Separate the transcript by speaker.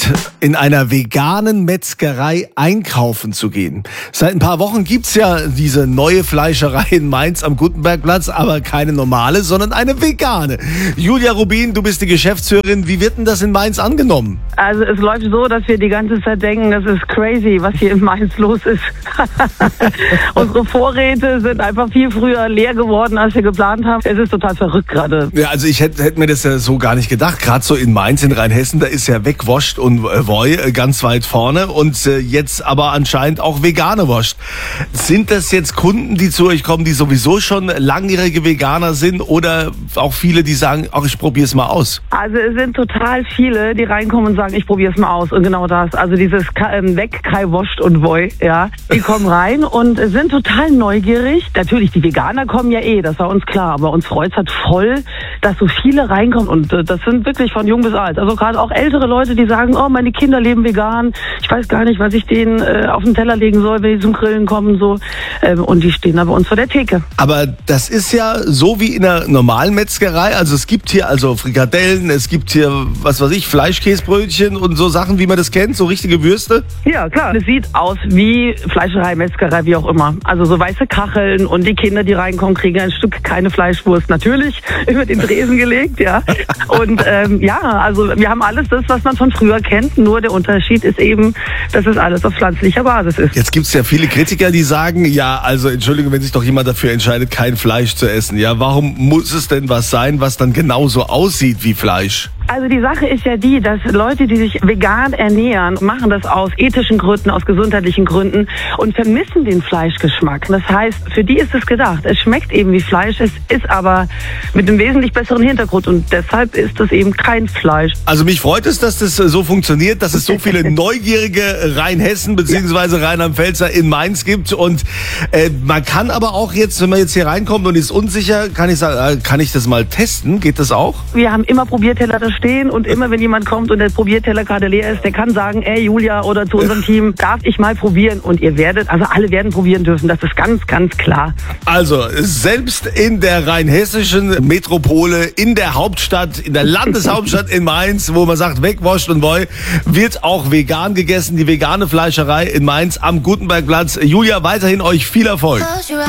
Speaker 1: Lust, in einer veganen Metzgerei einkaufen zu gehen. Seit ein paar Wochen gibt's ja diese neue Fleischerei in Mainz am Gutenbergplatz, aber keine normale, sondern eine vegane. Julia Rubin, du bist die Geschäftsführerin. Wie wird denn das in Mainz angenommen?
Speaker 2: Also es läuft so, dass wir die ganze Zeit denken, das ist crazy, was hier in Mainz los ist. Unsere Vorräte sind einfach viel früher leer geworden, als wir geplant haben. Es ist total verrückt gerade.
Speaker 1: Ja, also ich hätte mir das ja so gar nicht gedacht. Gerade so in Mainz, in Rheinhessen, da ist ja Wegwoscht und Woi ganz weit vorne und jetzt aber anscheinend auch vegane Wurst. Sind das jetzt Kunden, die zu euch kommen, die sowieso schon langjährige Veganer sind oder auch viele, die sagen, ach, ich probiere es mal aus?
Speaker 2: Also es sind total viele, die reinkommen und sagen, ich probiere es mal aus. Und genau das, also dieses Wegwoscht und Woi, ja, die kommen rein und sind total neugierig. Natürlich, die Veganer kommen ja das war uns klar, aber uns freut es halt voll, dass so viele reinkommen und das sind wirklich von jung bis alt. Also gerade auch ältere Leute, die sagen, oh, meine Kinder leben vegan, ich weiß gar nicht, was ich denen auf den Teller legen soll, wenn die zum Grillen kommen, so. Und die stehen da bei uns vor der Theke.
Speaker 1: Aber das ist ja so wie in einer normalen Metzgerei, also es gibt hier also Frikadellen, es gibt hier, was weiß ich, Fleischkäsebrötchen und so Sachen, wie man das kennt, so richtige Würste?
Speaker 2: Ja, klar. Es sieht aus wie Fleischerei, Metzgerei, wie auch immer. Also so weiße Kacheln und die Kinder, die reinkommen, kriegen ein Stück keine Fleischwurst. Natürlich über den Tresen gelegt, ja. Und ja, also wir haben alles das, was man von früher kennt. Nur der Unterschied ist eben, dass es alles auf pflanzlicher Basis ist.
Speaker 1: Jetzt gibt's ja viele Kritiker, die sagen, ja, also Entschuldigung, wenn sich doch jemand dafür entscheidet, kein Fleisch zu essen. Ja, warum muss es denn was sein, was dann genauso aussieht wie Fleisch?
Speaker 2: Also die Sache ist ja die, dass Leute, die sich vegan ernähren, machen das aus ethischen Gründen, aus gesundheitlichen Gründen und vermissen den Fleischgeschmack. Das heißt, für die ist es gedacht. Es schmeckt eben wie Fleisch, es ist aber mit einem wesentlich besseren Hintergrund und deshalb ist es eben kein Fleisch.
Speaker 1: Also mich freut es, dass das so funktioniert, dass es so viele neugierige Rheinhessen bzw. Rheinland-Pfälzer in Mainz gibt und man kann aber auch jetzt, wenn man jetzt hier reinkommt und ist unsicher, kann ich sagen, kann ich das mal testen? Geht das auch?
Speaker 2: Wir haben immer Probierteller da stehen und immer, wenn jemand kommt und der Probierteller gerade leer ist, der kann sagen, ey Julia oder zu unserem Team, darf ich mal probieren? Und ihr werdet, also alle werden probieren dürfen, das ist ganz, ganz klar.
Speaker 1: Also selbst in der rheinhessischen Metropole, in der Hauptstadt, in der Landeshauptstadt in Mainz, wo man sagt, Wegwoscht und Woi, wird auch vegan gegessen, die vegane Fleischerei in Mainz am Gutenbergplatz. Julia, weiterhin euch viel Erfolg.